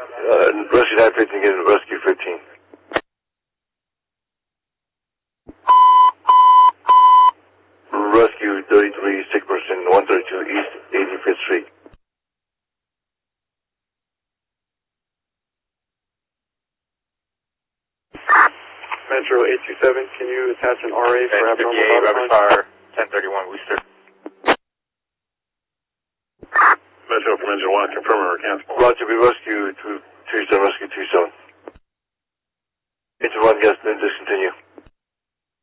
Rescue 915 getting Rescue 15. Rescue 33, sick person, 132 East 85th Street. Metro 827, can you attach an RA for abnormal vital signs? 1031 Worcester. Metro from Engine 1, confirm or cancel. Roger, we rescue 27, rescue 27. Engine 1, yes, then discontinue.